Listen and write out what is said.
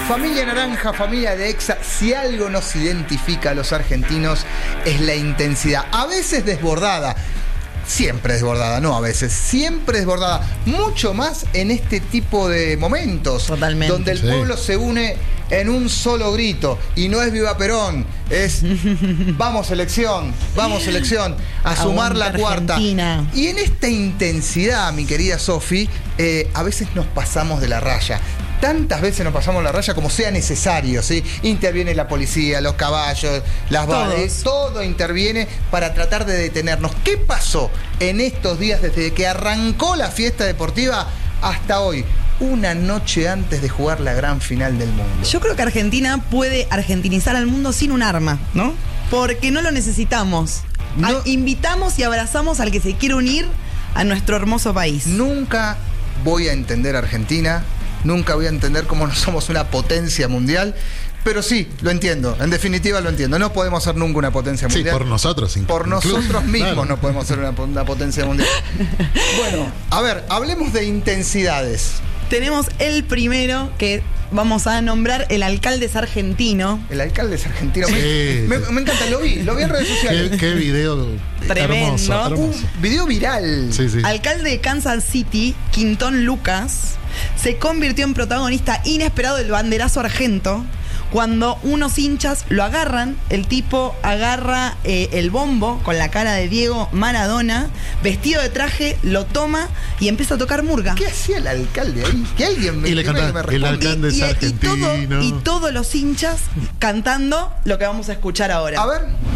Familia Naranja, familia de EXA, si algo nos identifica a los argentinos es la intensidad, a veces desbordada, siempre desbordada, no a veces, siempre desbordada, mucho más en este tipo de momentos. Totalmente. Donde el pueblo se une en un solo grito, y no es Viva Perón, es vamos selección, a sumar la cuarta. Argentina. Y en esta intensidad, mi querida Sofi, a veces nos pasamos de la raya. Tantas veces nos pasamos la raya como sea necesario, ¿sí? Interviene la policía, los caballos, las balas, todo interviene para tratar de detenernos. ¿Qué pasó en estos días desde que arrancó la fiesta deportiva hasta hoy? Una noche antes de jugar la gran final del mundo. Yo creo que Argentina puede argentinizar al mundo sin un arma, ¿no? Porque no lo necesitamos. No. Invitamos y abrazamos al que se quiere unir a nuestro hermoso país. Nunca voy a entender a Argentina, nunca voy a entender cómo no somos una potencia mundial, pero sí, lo entiendo, en definitiva lo entiendo. No podemos ser nunca una potencia mundial. Sí, por nosotros. Por nosotros mismos, claro. No podemos ser una potencia mundial. Bueno, a ver, hablemos de intensidades. Tenemos el primero que vamos a nombrar, el alcalde es argentino. El alcalde es argentino. Sí. Me encanta, lo vi en redes sociales. Qué video tremendo. Hermoso. Video viral. Sí. Alcalde de Kansas City, Quinton Lucas, se convirtió en protagonista inesperado del banderazo argento cuando unos hinchas lo agarran. El tipo agarra el bombo con la cara de Diego Maradona, vestido de traje, lo toma y empieza a tocar murga. ¿Qué hacía el alcalde ahí? Que alguien me, y le canta, me el alcalde es argentino. Y todos los hinchas cantando lo que vamos a escuchar ahora. A ver.